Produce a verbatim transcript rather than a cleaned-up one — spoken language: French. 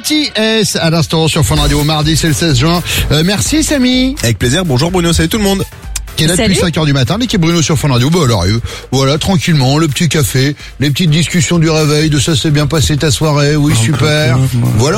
Petit S à l'instant sur Fun Radio. Mardi, c'est le seize juin. Euh, merci Samy. Avec plaisir, bonjour Bruno, salut tout le monde. Qui est là Salut. depuis cinq heures du matin, l'équipe Bruno sur Fun Radio. Bah alors, euh, voilà, tranquillement, le petit café, les petites discussions du réveil, de ça s'est bien passé ta soirée, oui, super. Voilà.